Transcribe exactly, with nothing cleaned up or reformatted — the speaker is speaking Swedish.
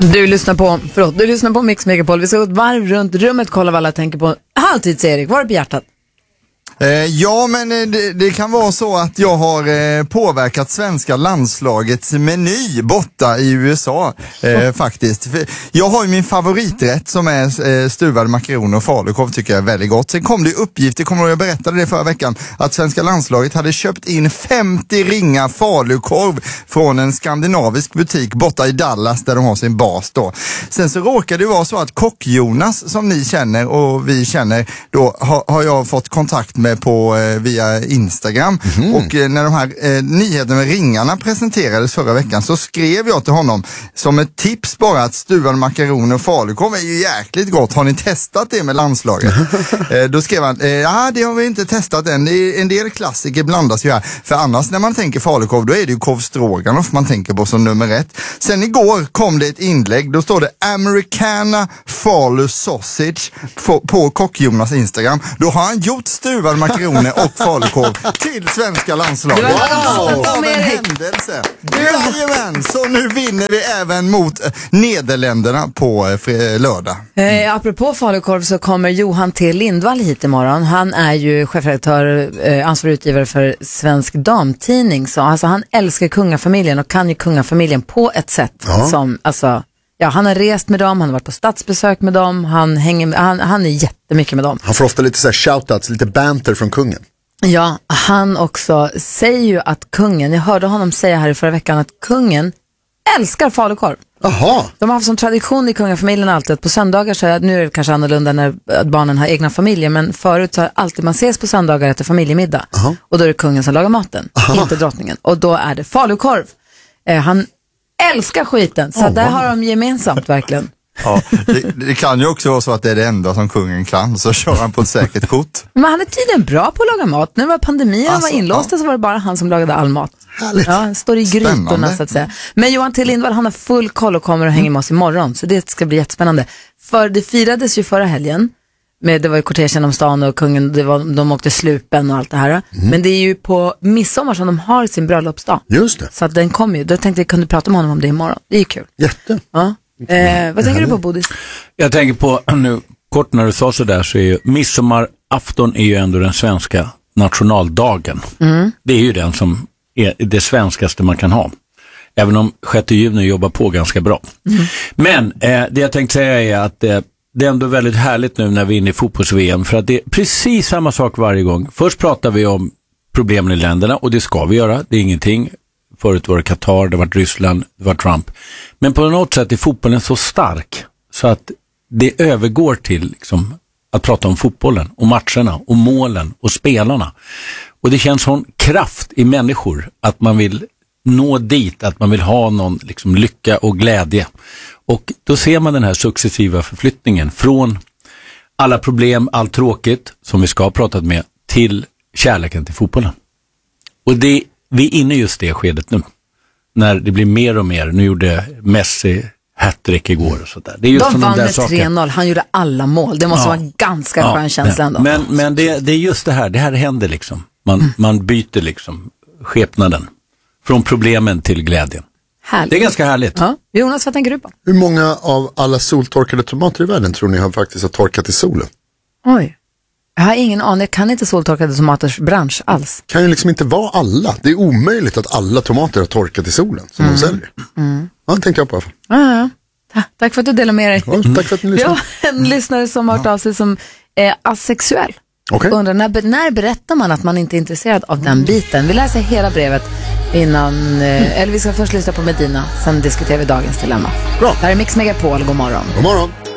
Du lyssnar på, förlåt, du lyssnar på Mix Megapol. Vi ska gå ett varv runt rummet, kolla vad alla tänker på. Halvtids-Erik, vad är det på hjärtat? Eh, ja, men det, det kan vara så att jag har eh, påverkat svenska landslagets meny borta i U S A eh, faktiskt. För jag har ju min favoriträtt som är eh, stuvade makaroner och falukorv, tycker jag är väldigt gott. Sen kom det uppgifter, kommer jag, jag berättade det förra veckan, att svenska landslaget hade köpt in femtio ringar falukorv från en skandinavisk butik borta i Dallas där de har sin bas då. Sen så råkade det vara så att Kock-Jonas, som ni känner och vi känner, då har, har jag fått kontakt med på eh, via Instagram. Mm. Och eh, när de här eh, nyheterna med ringarna presenterades förra veckan så skrev jag till honom som ett tips bara att stuvade makaroner och falukorv är ju jäkligt gott. Har ni testat det med landslaget? eh, då skrev han, eh, ja det har vi inte testat än. Det är en del klassiker blandas ju här. För annars när man tänker falukorv då är det ju korv stroganoff man tänker på som nummer ett. Sen igår kom det ett inlägg, då står det Americana Falu Sausage på, på Kock-Jonas Instagram. Då har han gjort stuvade makaroner och falukorv till svenska landslaget. Wow. Av en händelse. Jajamän, så nu vinner vi även mot eh, Nederländerna på eh, lördag. Mm. Eh, apropå falukorv så kommer Johan T. Lindvall hit imorgon. Han är ju chefredaktör, eh, ansvarig utgivare för Svensk Damtidning. Så alltså, han älskar kungafamiljen och kan ju kungafamiljen på ett sätt ja. som, alltså, ja, han har rest med dem, han har varit på statsbesök med dem, han hänger med, han, han är jättemycket med dem. Han får ofta lite så här shoutouts, lite banter från kungen. Ja, han också säger ju att kungen, jag hörde honom säga här i förra veckan att kungen älskar falukorv. Aha. De har haft som tradition i kungafamiljen alltid att på söndagar så är, nu är det kanske annorlunda när barnen har egna familjer, men förut så har alltid man ses på söndagar efter familjemiddag. Aha. Och då är det kungen som lagar maten, Aha. inte drottningen. Och då är det falukorv. Eh, han älskar skiten, så oh, där wow. har de gemensamt verkligen. Ja, det, det kan ju också vara så att det är det enda som kungen kan, så kör han på ett säkert kort. Men han är tydligen bra på att laga mat. När det var pandemi och alltså, var inlåsta ja. så var det bara han som lagade all mat. Härligt. Ja, han står i grytorna så att säga. Men Johan T. Lindvall, han har full koll och kommer och hänger med oss imorgon, så det ska bli jättespännande. För det firades ju förra helgen. Med, det var ju kortegen om stan och kungen, det var, de åkte slupen och allt det här. Mm. Men det är ju på midsommar som de har sin bröllopsdag. Just det. Så att den kommer ju. Då tänkte jag kunde prata med honom om det imorgon. Det är ju kul. Jätte. Ja. Eh, vad tänker du på, Bodis? Jag tänker på, nu kort när du sa så där, så är ju midsommarafton är ju ändå den svenska nationaldagen. Mm. Det är ju den som är det svenskaste man kan ha. Även om sjätte juni jobbar på ganska bra. Mm. Men eh, det jag tänkte säga är att eh, det är ändå väldigt härligt nu när vi är inne i fotbolls-V M, för att det är precis samma sak varje gång. Först pratar vi om problemen i länderna, och det ska vi göra, det är ingenting. Förut var det Qatar, det var Ryssland, det var Trump. Men på något sätt är fotbollen så stark så att det övergår till liksom, att prata om fotbollen och matcherna och målen och spelarna. Och det känns sån kraft i människor att man vill nå dit, att man vill ha någon liksom, lycka och glädje. Och då ser man den här successiva förflyttningen från alla problem, allt tråkigt som vi ska ha pratat med, till kärleken till fotbollen. Och det, vi är inne just det skedet nu. När det blir mer och mer. Nu gjorde Messi hattrick igår och sådär. Det är just de vann med tre noll, han gjorde alla mål. Det måste ja. vara ganska ja, skön känsla ändå. Men, men det, det är just det här, det här händer liksom. Man, mm. man byter liksom skepnaden. Från problemen till glädjen. Härligt. Det är ganska härligt. Ja. Jonas, vad tänker du på? Hur många av alla soltorkade tomater i världen tror ni har faktiskt har torkat i solen? Oj. Jag har ingen aning, jag kan inte soltorkade tomaters bransch alls. Kan ju liksom inte vara alla. Det är omöjligt att alla tomater har torkat i solen som mm. de säljer. Mm. Ja, det tänker jag på. Ja, ja. Ta- tack för att du delar med dig. Ja, tack för att ni lyssnar. Vi har en lyssnare som har hört av sig som är asexuell. Okay. Undrar, när, när berättar man att man inte är intresserad av den biten? Vi läser hela brevet innan, eh, eller vi ska först lyssna på Medina, sen diskuterar vi dagens dilemma. Bra. Det här är Mix Megapol, god morgon. God morgon.